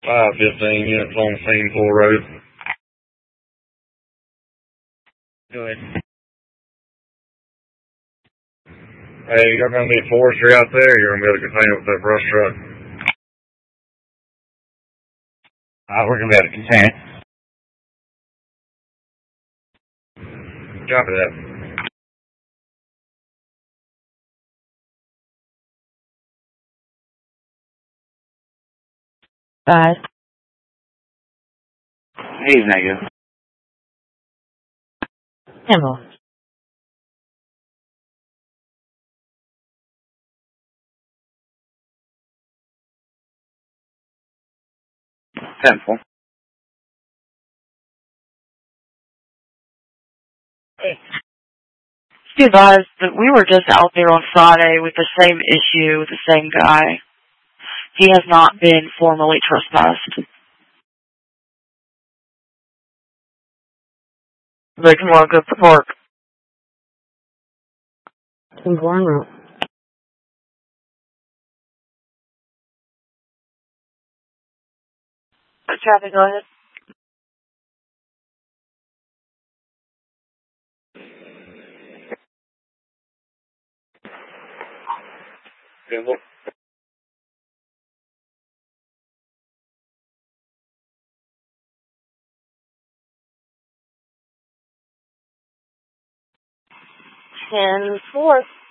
515 units on scene, full road. Go ahead. Hey, you're going to need forestry out there, or you're going to be able to contain it with that brush truck? We're going to be able to contain it. Copy that. He's negative. Handle. Temple. Be advised that we were just out there on Friday with the same issue with the same guy. He has not been formally trespassed. They can walk up the park. In Glen Road. Traffic, go ahead. Temple. And 4.